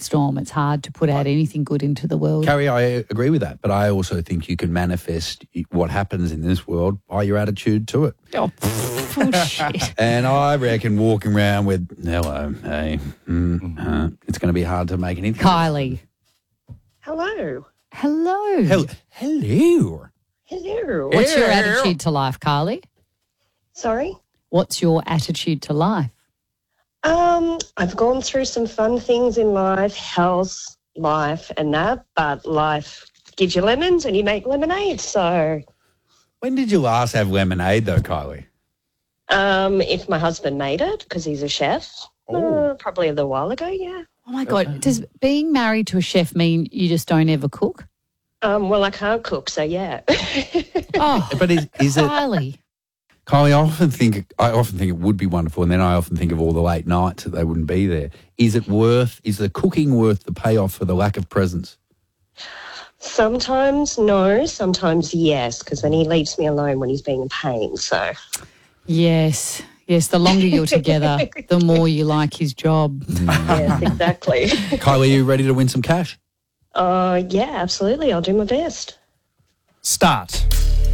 storm. It's hard to put out anything good into the world. Carrie, I agree with that, but I also think you can manifest what happens in this world by your attitude to it. Oh, bullshit. And I reckon walking around with, hello, hey, it's going to be hard to make anything. Kylie. Hello. Hello. Hello. Hello. What's your attitude to life, Kylie? Sorry? What's your attitude to life? I've gone through some fun things in life, health, life and that, but life gives you lemons and you make lemonade, so... When did you last have lemonade, though, Kylie? If my husband made it, because he's a chef, probably a little while ago, yeah. Oh, my God. Does being married to a chef mean you just don't ever cook? Well, I can't cook, so yeah. Oh, But is it... Kylie. Kylie, I often think it would be wonderful, and then I often think of all the late nights that they wouldn't be there. Is the cooking worth the payoff for the lack of presents? Sometimes no, sometimes yes, because then he leaves me alone when he's being a pain, so... Yes, the longer you're together, the more you like his job. Yes, exactly. Kylie, are you ready to win some cash? Yeah, absolutely. I'll do my best. Start.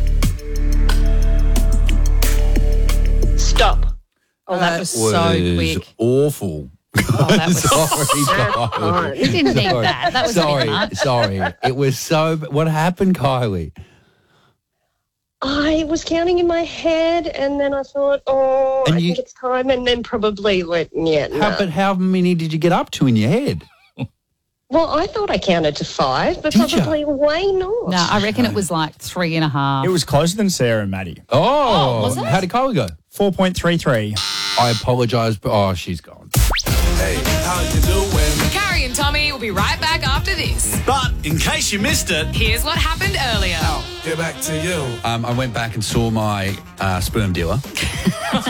Stop. Oh, that was so quick. Awful. Oh, that was Sorry, Kylie. You didn't need that. That was Sorry. It was so... What happened, Kylie? I was counting in my head and then I thought, I think it's time, and then probably went, But how many did you get up to in your head? Well, I thought I counted to 5, but probably way not. No, I reckon it was like 3.5. It was closer than Sarah and Maddie. Oh, was it? How did Kylie go? 4.33. I apologise, but she's gone. Hey, how you doing? Carrie and Tommy will be right back after this. But in case you missed it, Here's what happened earlier. get back to you. I went back and saw my sperm dealer.